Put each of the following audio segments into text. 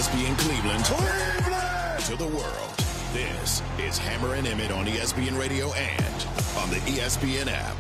ESPN Cleveland, to the world. This is Hammer and Emmett on ESPN Radio and on the ESPN app.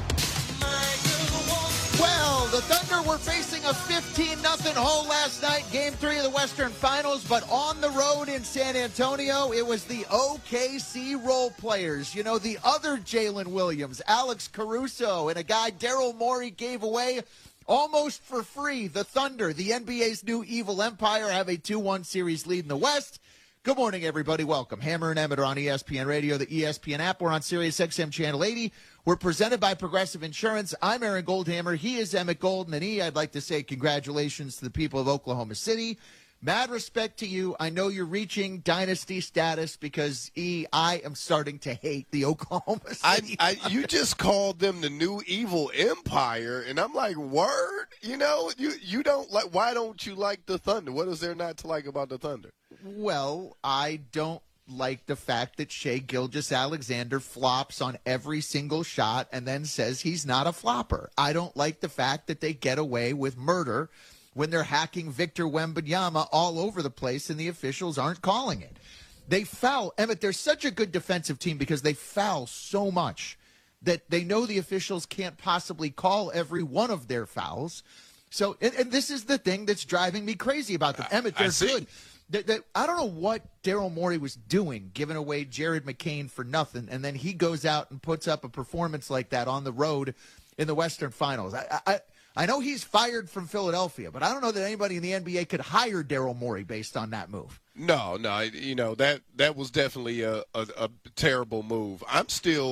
Well, the Thunder were facing a 15-0 hole last night, Game 3 of the Western Finals, but on the road in San Antonio, it was the OKC role players. You know, the other Jalen Williams, Alex Caruso, and a guy Daryl Morey gave away almost for free. The Thunder, the NBA's new evil empire, have a 2-1 series lead in the West. Good morning, everybody. Welcome. Hammer and Emmett are on ESPN Radio, the ESPN app. We're on Sirius XM Channel 80. We're presented by Progressive Insurance. I'm Aaron Goldhammer. He is Emmett Golden. And I'd like to say congratulations to the people of Oklahoma City. Mad respect to you. I know you're reaching dynasty status because, I am starting to hate the Oklahoma City. You just called them the new evil empire, and I'm like, word? You know, you don't like. Why don't you like the Thunder? What is there not to like about the Thunder? Well, I don't like the fact that Shai Gilgeous-Alexander flops on every single shot and then says he's not a flopper. I don't like the fact that they get away with murder when they're hacking Victor Wembanyama all over the place and the officials aren't calling it. They foul. Emmett, they're such a good defensive team because they foul so much that they know the officials can't possibly call every one of their fouls. So, and this is the thing that's driving me crazy about them. Emmett, they're good. I don't know what Daryl Morey was doing, giving away Jared McCain for nothing, and then he goes out and puts up a performance like that on the road in the Western Finals. I know he's fired from Philadelphia, but I don't know that anybody in the NBA could hire Daryl Morey based on that move. No, you know, that was definitely a terrible move. I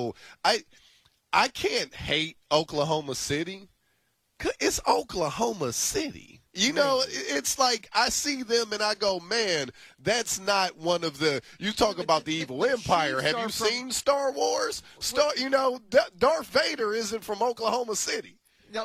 can't hate Oklahoma City. It's Oklahoma City. You know, it's like I see them and I go, man, that's not one of the – you talk about the evil empire. Have you seen Star Wars? You know, Darth Vader isn't from Oklahoma City.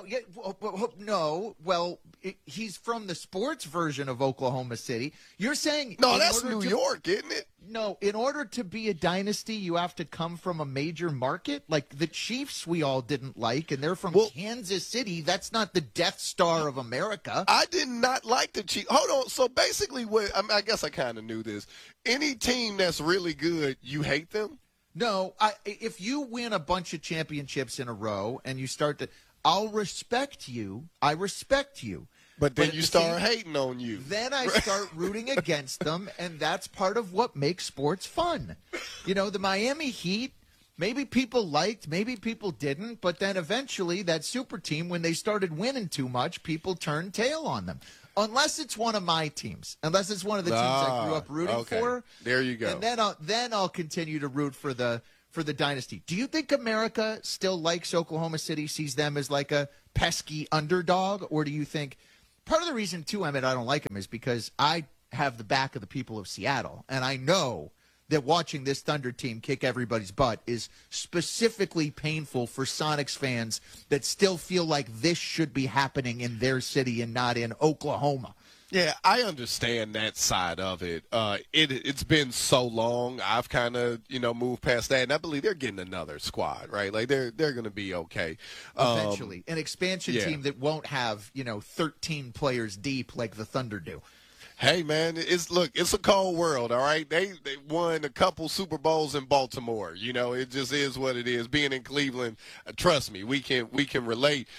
No. Well, he's from the sports version of Oklahoma City. You're saying – No, that's New York, isn't it? No, in order to be a dynasty, you have to come from a major market. Like the Chiefs we all didn't like, and they're from Kansas City. That's not the Death Star of America. I did not like the Chiefs. Hold on. So basically, I guess I kind of knew this. Any team that's really good, you hate them? No. If you win a bunch of championships in a row and you start to – I'll respect you. I respect you. But then you start hating on you. Then I start rooting against them, and that's part of what makes sports fun. You know, the Miami Heat, maybe people liked, maybe people didn't, but then eventually that super team, when they started winning too much, people turned tail on them. Unless it's one of my teams. Unless it's one of the teams I grew up rooting for. There you go. And then I'll continue to root for the dynasty. Do you think America still likes Oklahoma City, sees them as like a pesky underdog, or do you think – part of the reason, too, Emmett, I don't like him is because I have the back of the people of Seattle, and I know that watching this Thunder team kick everybody's butt is specifically painful for Sonics fans that still feel like this should be happening in their city and not in Oklahoma. Yeah, I understand that side of it. It's been so long. I've kind of, moved past that, and I believe they're getting another squad, right? Like they're going to be okay. Eventually. An expansion team that won't have, 13 players deep like the Thunder do. Hey, man, it's a cold world, all right? They won a couple Super Bowls in Baltimore. It just is what it is. Being in Cleveland, trust me, we can relate.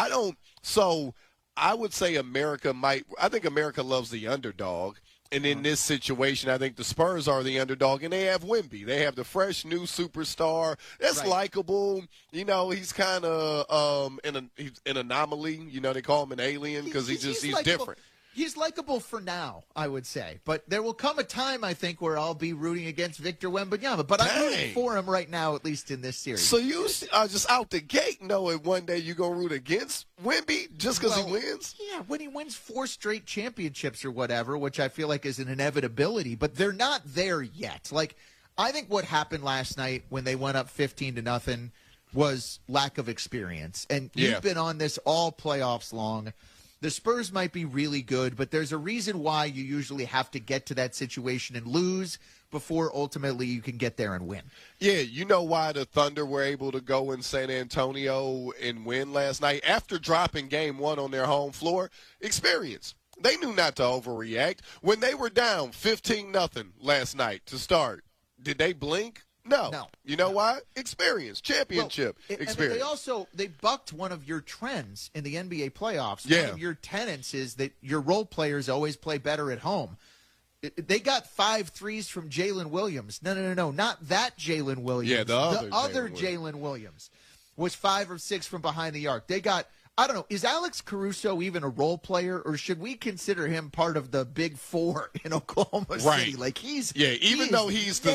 I would say I think America loves the underdog. And in this situation, I think the Spurs are the underdog, and they have Wemby. They have the fresh new superstar that's likable. He's kind of he's an anomaly. They call him an alien because he's different. He's likable for now, I would say. But there will come a time, I think, where I'll be rooting against Victor Wembanyama. But I'm rooting for him right now, at least in this series. So you are just out the gate knowing one day you're going to root against Wemby just because he wins? Yeah, when he wins 4 straight championships or whatever, which I feel like is an inevitability. But they're not there yet. Like, I think what happened last night when they went up 15-0 was lack of experience. And you've been on this all playoffs long. The Spurs might be really good, but there's a reason why you usually have to get to that situation and lose before ultimately you can get there and win. Yeah, you know why the Thunder were able to go in San Antonio and win last night after dropping game 1 on their home floor? Experience. They knew not to overreact. When they were down 15-0 last night to start, did they blink? No. You know why? Experience. Championship experience. And they bucked one of your trends in the NBA playoffs. Yeah. One of your tenets is that your role players always play better at home. They got 5 threes from Jalen Williams. No. Not that Jalen Williams. Yeah, the other Jalen Williams was 5 or 6 from behind the arc. They got, I don't know, is Alex Caruso even a role player, or should we consider him part of the big 4 in Oklahoma City? Like even though he's the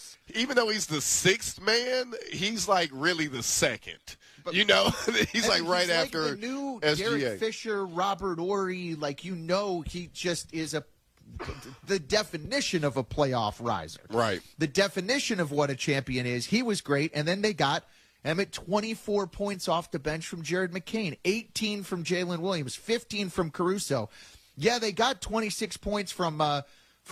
6th man, he's like really the second. But, he's like right after the new SGA. Derek Fisher, Robert Horry. Like, he just is the definition of a playoff riser. Right. The definition of what a champion is. He was great, and then they got Emmett 24 points off the bench from Jared McCain, 18 from Jalen Williams, 15 from Caruso. Yeah, they got 26 points from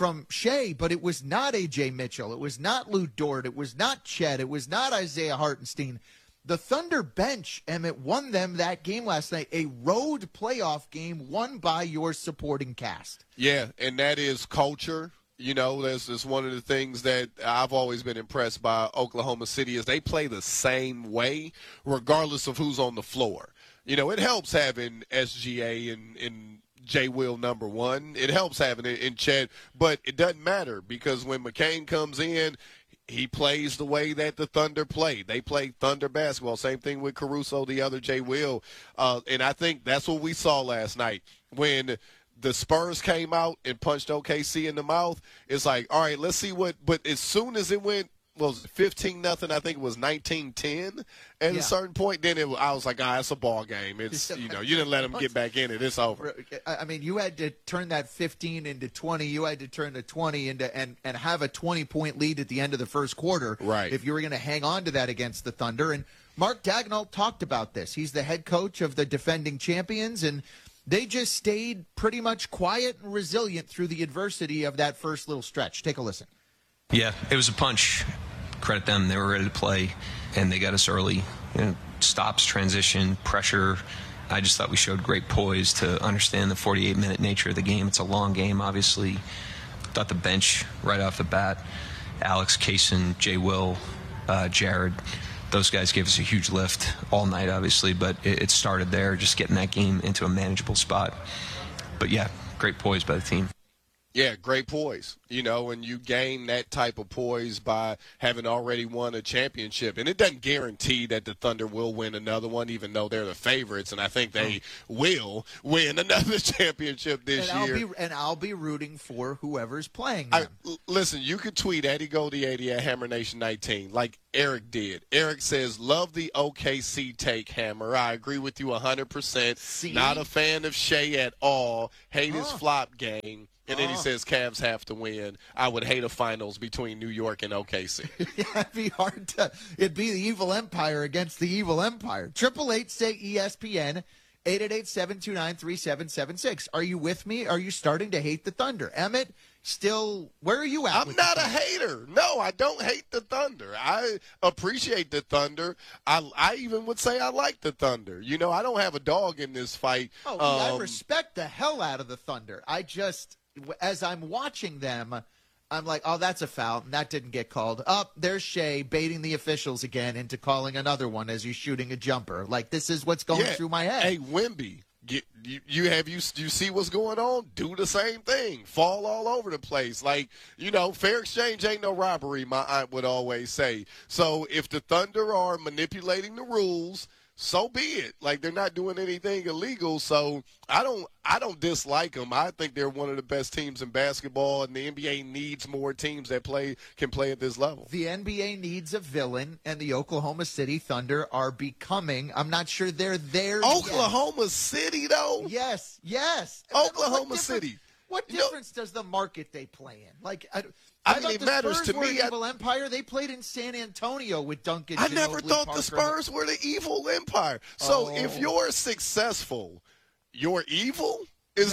Shea, but it was not A.J. Mitchell. It was not Lou Dort. It was not Chet. It was not Isaiah Hartenstein. The Thunder bench, Emmett, won them that game last night, a road playoff game won by your supporting cast. Yeah, and that is culture. That's one of the things that I've always been impressed by Oklahoma City is they play the same way regardless of who's on the floor. It helps having SGA and J. Will number 1. It helps having it in Chet, but it doesn't matter because when McCain comes in, he plays the way that the Thunder play. They play Thunder basketball. Same thing with Caruso, the other J. Will. And I think that's what we saw last night. When the Spurs came out and punched OKC in the mouth, it's like, all right, let's see what – but as soon as it went, 15-0, I think it was 19-10 at a certain point, then I was like, it's a ball game. It's, you didn't let them get back in it. It's over. I mean, you had to turn that 15 into 20. You had to turn the 20 into and have a 20-point lead at the end of the first quarter. Right. If you were going to hang on to that against the Thunder. And Mark Daigneault talked about this. He's the head coach of the defending champions, and they just stayed pretty much quiet and resilient through the adversity of that first little stretch. Take a listen. Yeah, it was a punch. Credit them. They were ready to play, and they got us early. Stops, transition, pressure. I just thought we showed great poise to understand the 48-minute nature of the game. It's a long game, obviously. Thought the bench right off the bat, Alex, Kaysen, J. Will, Jared, those guys gave us a huge lift all night, obviously, but it started there, just getting that game into a manageable spot. But, yeah, great poise by the team. Yeah, great poise, and you gain that type of poise by having already won a championship. And it doesn't guarantee that the Thunder will win another one, even though they're the favorites, and I think they will win another championship this year. I'll be rooting for whoever's playing them. Listen, you could tweet Eddie Goldie 80 at Hammer Nation 19 like Eric did. Eric says, love the OKC take, Hammer. I agree with you 100%. See? Not a fan of Shea at all. Hate his flop game. And then he says Cavs have to win. I would hate a finals between New York and OKC. Yeah, it'd be hard to. It'd be the evil empire against the evil empire. 888 say ESPN. 888-729-3776. Are you with me? Are you starting to hate the Thunder? Emmett, still, where are you at? I'm not a hater. No, I don't hate the Thunder. I appreciate the Thunder. I even would say I like the Thunder. I don't have a dog in this fight. I respect the hell out of the Thunder. As I'm watching them, I'm like, oh, that's a foul, and that didn't get called. There's Shea baiting the officials again into calling another one as he's shooting a jumper. Like, this is what's going through my head. Hey, Wemby, you see what's going on? Do the same thing. Fall all over the place. Like, fair exchange ain't no robbery, my aunt would always say. So if the Thunder are manipulating the rules, so be it. Like, they're not doing anything illegal, so I don't dislike them. I think they're one of the best teams in basketball, and the NBA needs more teams that can play at this level. The NBA needs a villain, and the Oklahoma City Thunder are becoming. I'm not sure they're there Oklahoma yet. City, though? Yes. Oklahoma City. What difference does the market they play in? Like, I mean, it matters Spurs to were me. Evil Empire. They played in San Antonio with Duncan. I never thought Parker. the Spurs were the evil empire. So if you're successful, you're evil?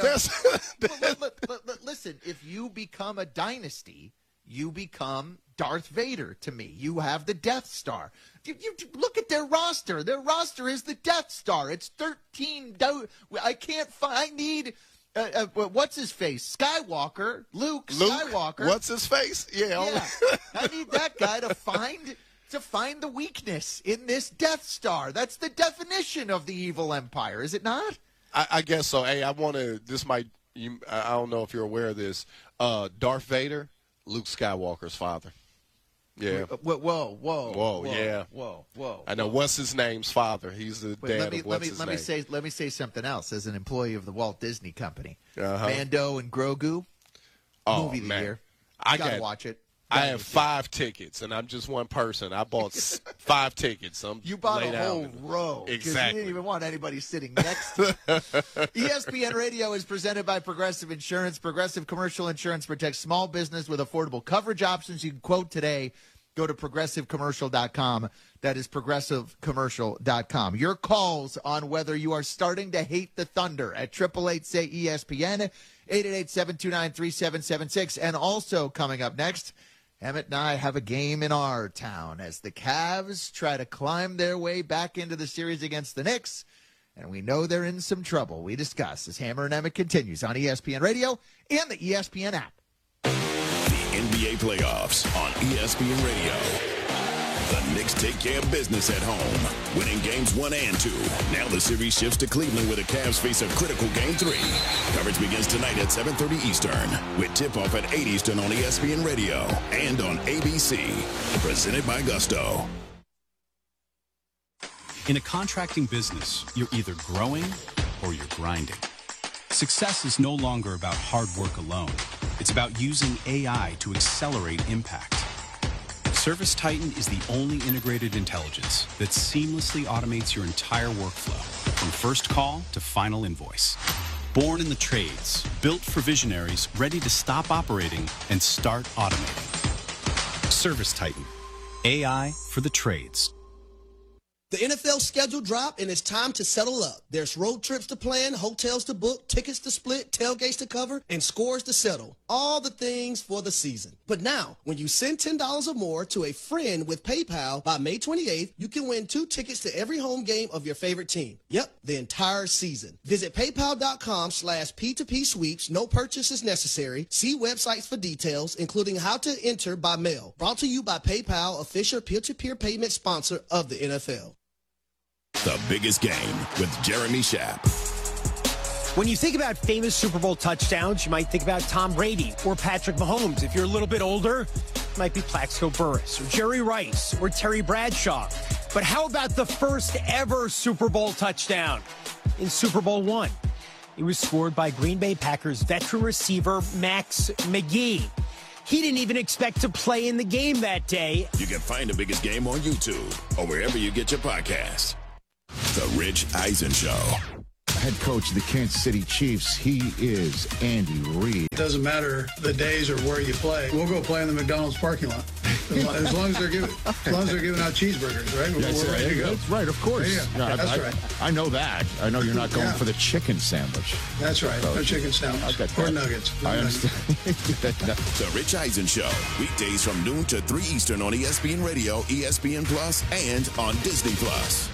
Listen, if you become a dynasty, you become Darth Vader to me. You have the Death Star. You look at their roster. Their roster is the Death Star. It's 13. I can't find. what's his face? Skywalker, Luke Skywalker. What's his face? Yeah. I need that guy to find the weakness in this Death Star. That's the definition of the evil empire, is it not? I guess so. Hey, I don't know if you're aware of this. Darth Vader, Luke Skywalker's father. Yeah. Whoa. Yeah. Whoa. I know. What's his name's father? He's the dad of what's his name. Let me say something else. As an employee of the Walt Disney Company, Uh-huh. Mando and Grogu, movie of the year. Gotta watch it. I have 5 tickets, and I'm just one person. I bought 5 tickets. You bought a whole row. Exactly. You didn't even want anybody sitting next to you. ESPN Radio is presented by Progressive Insurance. Progressive Commercial Insurance protects small business with affordable coverage options. You can quote today. Go to ProgressiveCommercial.com. That is ProgressiveCommercial.com. Your calls on whether you are starting to hate the Thunder at 888-SAY-ESPN, 888-729-3776. And also coming up next, Emmett and I have a game in our town as the Cavs try to climb their way back into the series against the Knicks. And we know they're in some trouble. We discuss as Hammer and Emmett continues on ESPN Radio and the ESPN app. The NBA playoffs on ESPN Radio. The Knicks take care of business at home, winning games 1 and 2. Now the series shifts to Cleveland, where the Cavs face a critical game 3. Coverage begins tonight at 7:30 Eastern, with tip-off at 8 Eastern on ESPN Radio and on ABC. Presented by Gusto. In a contracting business, you're either growing or you're grinding. Success is no longer about hard work alone. It's about using AI to accelerate impact. ServiceTitan is the only integrated intelligence that seamlessly automates your entire workflow, from first call to final invoice. Born in the trades, built for visionaries ready to stop operating and start automating. ServiceTitan, AI for the trades. The NFL schedule dropped, and it's time to settle up. There's road trips to plan, hotels to book, tickets to split, tailgates to cover, and scores to settle. All the things for the season. But now, when you send $10 or more to a friend with PayPal by May 28th, you can win 2 tickets to every home game of your favorite team. Yep, the entire season. Visit paypal.com/P2P sweeps. No purchase is necessary. See websites for details, including how to enter by mail. Brought to you by PayPal, official peer-to-peer payment sponsor of the NFL. The biggest game with Jeremy Schaap. When you think about famous Super Bowl touchdowns, you might think about Tom Brady or Patrick Mahomes. If you're a little bit older, it might be Plaxico Burress or Jerry Rice or Terry Bradshaw. But how about the first ever Super Bowl touchdown in Super Bowl I? It was scored by Green Bay Packers veteran receiver Max McGee. He didn't even expect to play in the game that day. You can find the biggest game on YouTube or wherever you get your podcasts. The Rich Eisen Show. Head coach of the Kansas City Chiefs, he is Andy Reid. It doesn't matter the days or where you play. We'll go play in the McDonald's parking lot as long as they're giving out cheeseburgers, right? We're ready to go. That's right, of course. Yeah, that's right. I know that. I know you're not going for the chicken sandwich. That's right. No chicken sandwich or nuggets. I understand. The Rich Eisen Show. Weekdays from noon to 3 Eastern on ESPN Radio, ESPN Plus, and on Disney Plus.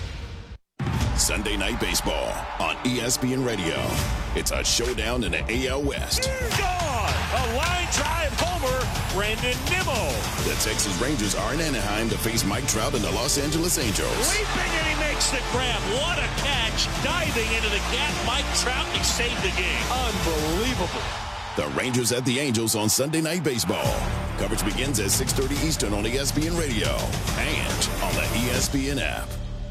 Sunday Night Baseball on ESPN Radio. It's a showdown in the AL West. Gone! A line drive homer, Brandon Nimmo. The Texas Rangers are in Anaheim to face Mike Trout and the Los Angeles Angels. Leaping and he makes the grab. What a catch. Diving into the gap, Mike Trout, he saved the game. Unbelievable. The Rangers at the Angels on Sunday Night Baseball. Coverage begins at 6:30 Eastern on ESPN Radio and on the ESPN app.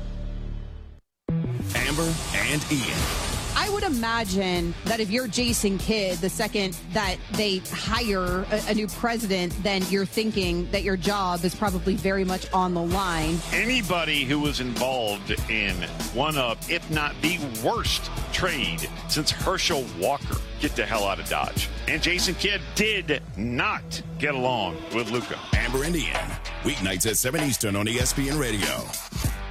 Amber and Ian. I would imagine that if you're Jason Kidd, the second that they hire a new president, then you're thinking that your job is probably very much on the line. Anybody who was involved in one of, if not the worst trade since Herschel Walker, get the hell out of Dodge. And Jason Kidd did not get along with Luka. Amber and Ian, weeknights at 7 Eastern on ESPN Radio.